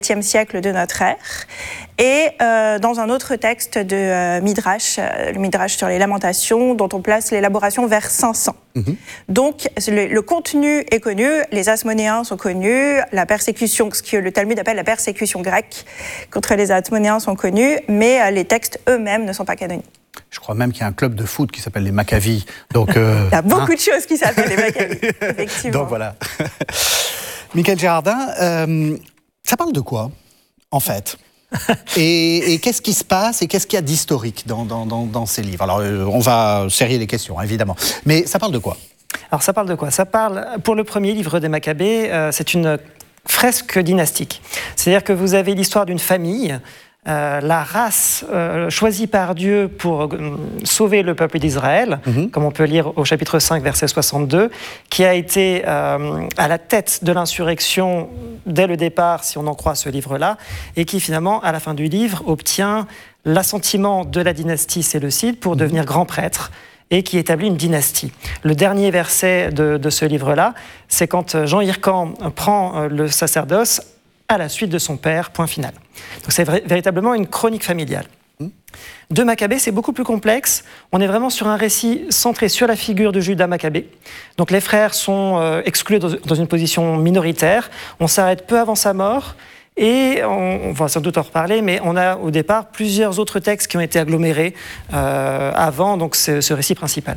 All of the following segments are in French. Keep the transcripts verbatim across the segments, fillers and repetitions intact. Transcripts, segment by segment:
septième siècle de notre ère, et euh, dans un autre texte de euh, Midrash, euh, le Midrash sur les lamentations, dont on place l'élaboration vers cinq cents. Mm-hmm. Donc le, le contenu est connu, les Asmonéens sont connus, la persécution, ce que le Talmud appelle la persécution grecque contre les Asmonéens sont connus, mais euh, les textes eux-mêmes ne sont pas canoniques. Je crois même qu'il y a un club de foot qui s'appelle les Maccabies. Donc, euh, il y a beaucoup hein de choses qui s'appellent les Maccabies, effectivement. Donc voilà. Michael Gérardin, euh, ça parle de quoi, en fait? et, et qu'est-ce qui se passe et qu'est-ce qu'il y a d'historique dans, dans, dans, dans ces livres? Alors, euh, on va serrer les questions, évidemment. Mais ça parle de quoi? Alors, ça parle de quoi? Ça parle, pour le premier livre des Maccabées, euh, c'est une fresque dynastique. C'est-à-dire que vous avez l'histoire d'une famille, Euh, la race euh, choisie par Dieu pour euh, sauver le peuple d'Israël, mm-hmm. comme on peut lire au chapitre cinq, verset soixante-deux, qui a été euh, à la tête de l'insurrection dès le départ, si on en croit ce livre-là, et qui finalement, à la fin du livre, obtient l'assentiment de la dynastie séleucide pour mm-hmm. devenir grand prêtre, et qui établit une dynastie. Le dernier verset de, de ce livre-là, c'est quand Jean Hircan prend le sacerdoce à la suite de son père, point final. Donc c'est vra- véritablement une chronique familiale. Mmh. De Maccabée, c'est beaucoup plus complexe. On est vraiment sur un récit centré sur la figure de Judas Maccabée. Donc les frères sont euh, exclus dans, dans une position minoritaire. On s'arrête peu avant sa mort. Et on, on va sans doute en reparler, mais on a au départ plusieurs autres textes qui ont été agglomérés euh, avant donc, ce, ce récit principal.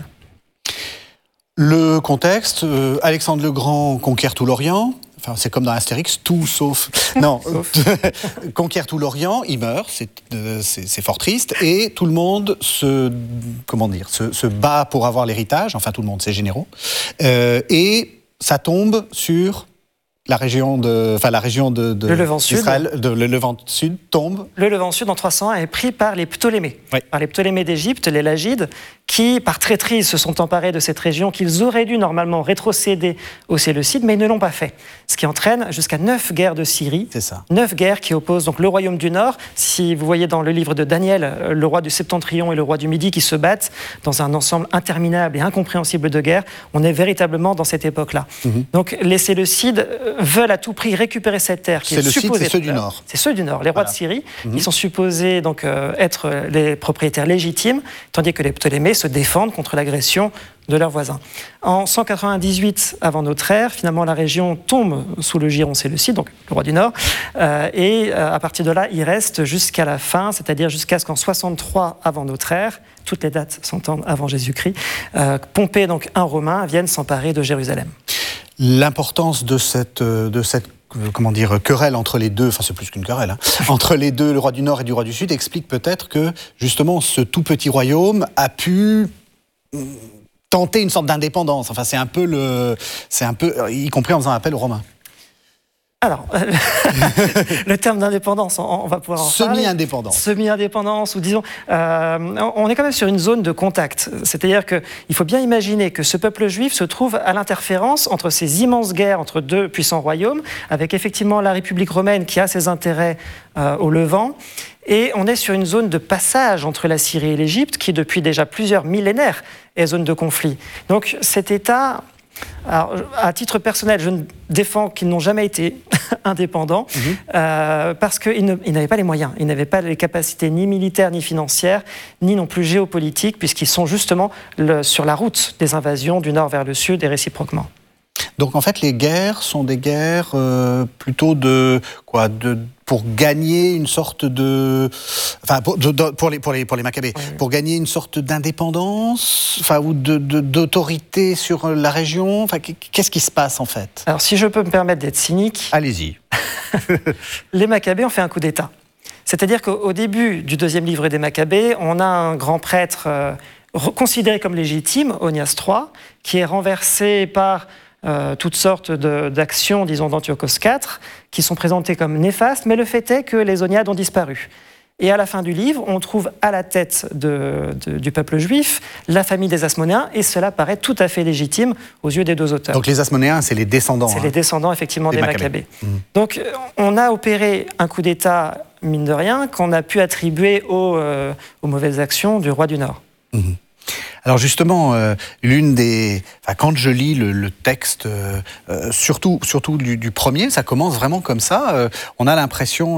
Le contexte, euh, Alexandre le Grand conquiert tout l'Orient. Enfin, c'est comme dans Astérix, tout sauf... Non, conquiert tout l'Orient, il meurt, c'est, euh, c'est, c'est fort triste, et tout le monde se, comment dire, se, se bat pour avoir l'héritage, enfin tout le monde, c'est généraux, euh, et ça tombe sur la région de, enfin la région de, de le Levant d'Israël, Sud. de, le Levant Sud tombe. Le Levant Sud en trois cent un est pris par les Ptolémées, oui. par les Ptolémées d'Égypte, les Lagides, qui, par traîtrise, se sont emparés de cette région qu'ils auraient dû normalement rétrocéder aux Séleucides, mais ils ne l'ont pas fait. Ce qui entraîne jusqu'à neuf guerres de Syrie. C'est ça. Neuf guerres qui opposent donc le royaume du Nord. Si vous voyez dans le livre de Daniel, le roi du Septentrion et le roi du Midi qui se battent dans un ensemble interminable et incompréhensible de guerres, on est véritablement dans cette époque-là. Mm-hmm. Donc les Séleucides veulent à tout prix récupérer cette terre qui c'est est supposée... C'est ceux du Nord. C'est ceux du Nord, les rois voilà. de Syrie. Mm-hmm. Ils sont supposés donc euh, être les propriétaires légitimes, tandis que les Ptolémées se défendent contre l'agression de leurs voisins. En cent quatre-vingt-dix-huit avant notre ère, finalement la région tombe sous le giron séleucide, donc le roi du Nord, euh, et euh, à partir de là, il reste jusqu'à la fin, c'est-à-dire jusqu'à ce qu'en soixante-trois avant notre ère, toutes les dates s'entendent avant Jésus-Christ, euh, Pompée, donc un Romain, vienne s'emparer de Jérusalem. L'importance de cette, de cette comment dire, querelle entre les deux, enfin c'est plus qu'une querelle, hein, entre les deux, le roi du Nord et du roi du Sud, explique peut-être que justement ce tout petit royaume a pu tenter une sorte d'indépendance. Enfin c'est un peu le, c'est un peu, y compris en faisant appel aux Romains. Alors, le terme d'indépendance, on, on va pouvoir en parler. Semi-indépendance. Semi-indépendance, ou disons, euh, on est quand même sur une zone de contact. C'est-à-dire qu'il faut bien imaginer que ce peuple juif se trouve à l'interférence entre ces immenses guerres entre deux puissants royaumes, avec effectivement la République romaine qui a ses intérêts euh, au Levant, et on est sur une zone de passage entre la Syrie et l'Égypte, qui depuis déjà plusieurs millénaires est zone de conflit. Donc cet État... Alors, à titre personnel, je ne défends qu'ils n'ont jamais été indépendants mmh. euh, parce qu'ils ne, ils n'avaient pas les moyens, ils n'avaient pas les capacités ni militaires ni financières, ni non plus géopolitiques, puisqu'ils sont justement le, sur la route des invasions du nord vers le sud et réciproquement. Donc en fait, les guerres sont des guerres euh, plutôt de quoi, de pour gagner une sorte de, enfin pour, de, de, pour les pour les pour les Maccabées, oui. pour gagner une sorte d'indépendance, enfin ou de, de d'autorité sur la région. Enfin, qu'est-ce qui se passe en fait? Alors si je peux me permettre d'être cynique, allez-y. Les Maccabées ont fait un coup d'État. C'est-à-dire qu'au début du deuxième livre des Maccabées, on a un grand prêtre euh, considéré comme légitime, Onias trois, qui est renversé par Euh, toutes sortes de, d'actions, disons, d'Antiochos quatre, qui sont présentées comme néfastes, mais le fait est que les Oniades ont disparu. Et à la fin du livre, on trouve à la tête de, de, du peuple juif la famille des Asmonéens, et cela paraît tout à fait légitime aux yeux des deux auteurs. Donc les Asmonéens, c'est les descendants. C'est hein. les descendants, effectivement, des, des Maccabées. Mmh. Donc on a opéré un coup d'État, mine de rien, qu'on a pu attribuer aux, euh, aux mauvaises actions du roi du Nord. Mmh. Alors justement, euh, l'une des, enfin, quand je lis le, le texte, euh, surtout, surtout du, du premier, ça commence vraiment comme ça. Euh, on a l'impression